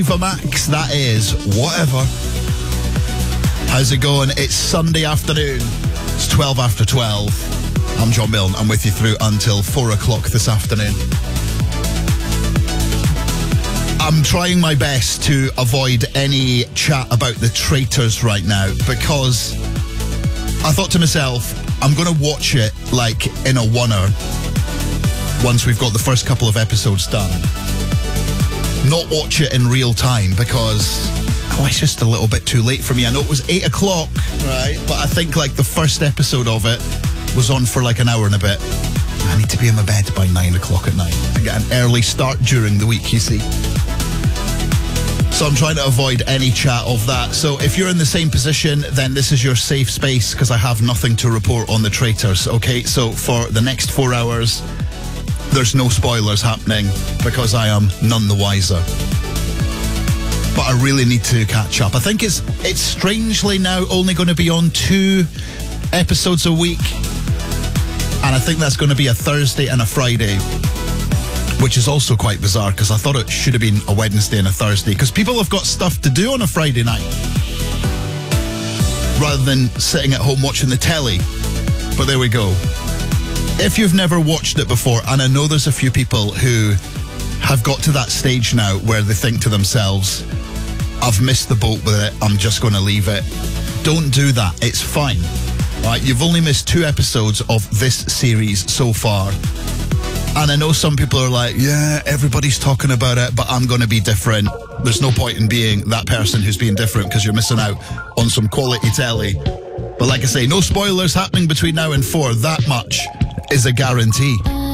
For Max, that is Whatever. How's it going? It's Sunday afternoon. It's 12 after 12. I'm John Milne. I'm with you through until 4 o'clock this afternoon. I'm trying my best to avoid any chat about the Traitors right now because I thought to myself, I'm going to watch it like in a oneer once we've got the first couple of episodes done. Not watch it in real time because it's just a little bit too late for me. I know it was 8 o'clock, right? But I think like the first episode of it was on for like an hour and a bit. I need to be in my bed by 9 o'clock at night. I get an early start during the week, you see. So I'm trying to avoid any chat of that. So if you're in the same position, then this is your safe space because I have nothing to report on the Traitors, okay? So for the next 4 hours, there's no spoilers happening because I am none the wiser. But I really need to catch up. I think it's strangely now only going to be on 2 episodes a week. And I think that's going to be a Thursday and a Friday, which is also quite bizarre because I thought it should have been a Wednesday and a Thursday because people have got stuff to do on a Friday night rather than sitting at home watching the telly. But there we go. If you've never watched it before, and I know there's a few people who have got to that stage now where they think to themselves, I've missed the boat with it, I'm just going to leave it. Don't do that. It's fine. Right? You've only missed 2 episodes of this series so far. And I know some people are like, yeah, everybody's talking about it, but I'm going to be different. There's no point in being that person who's being different because you're missing out on some quality telly. But like I say, no spoilers happening between now and 4. That much is a guarantee.